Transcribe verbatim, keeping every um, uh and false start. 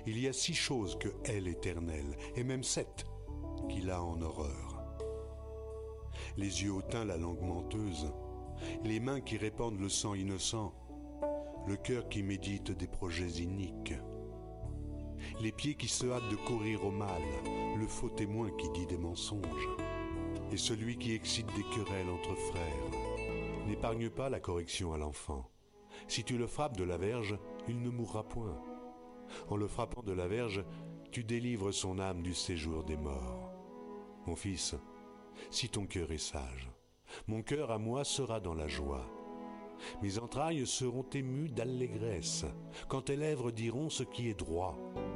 Il y a six choses que hait l'Éternel, et même sept qu'il a en horreur. Les yeux hautains, la langue menteuse, les mains qui répandent le sang innocent, le cœur qui médite des projets iniques, les pieds qui se hâtent de courir au mal, le faux témoin qui dit des mensonges, et celui qui excite des querelles entre frères. N'épargne pas la correction à l'enfant. Si tu le frappes de la verge, il ne mourra point. En le frappant de la verge, tu délivres son âme du séjour des morts. Mon fils, si ton cœur est sage, mon cœur à moi sera dans la joie. Mes entrailles seront émues d'allégresse, quand tes lèvres diront ce qui est droit.